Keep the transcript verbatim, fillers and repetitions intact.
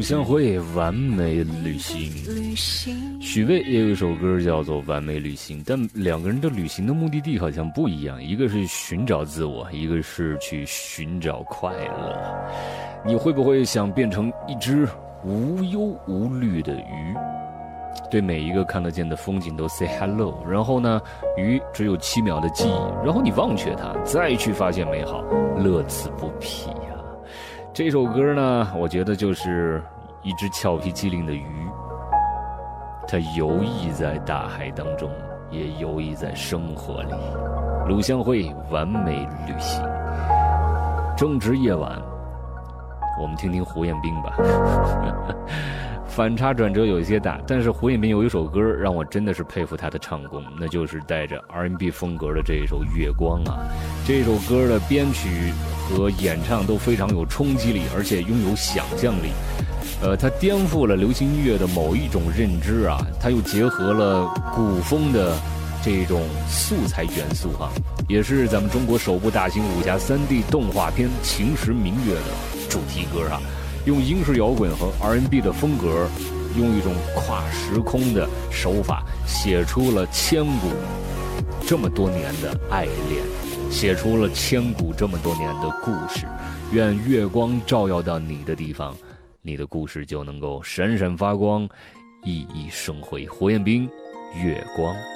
香会完美旅行。许巍也有一首歌叫做完美旅行，但两个人的旅行的目的地好像不一样，一个是寻找自我，一个是去寻找快乐。你会不会想变成一只无忧无虑的鱼，对每一个看得见的风景都 say hello， 然后呢，鱼只有七秒的记忆，然后你忘却它，再去发现美好，乐此不疲呀。这首歌呢，我觉得就是一只俏皮机灵的鱼，它游弋在大海当中，也游弋在生活里。鲁香会完美旅行。正值夜晚，我们听听胡彦斌吧。反差转折有一些大，但是胡彦斌有一首歌让我真的是佩服他的唱功，那就是带着 R and B 风格的这一首《月光》啊。这首歌的编曲和演唱都非常有冲击力，而且拥有想象力。呃，它颠覆了流行音乐的某一种认知啊，它又结合了古风的这种素材元素啊，也是咱们中国首部大型武侠 三 D 动画片《秦时明月》的主题歌啊。用英式摇滚和 R and B 的风格，用一种跨时空的手法，写出了千古这么多年的爱恋，写出了千古这么多年的故事。愿月光照耀到你的地方，你的故事就能够闪闪发光，熠熠生辉。胡彦斌，月光。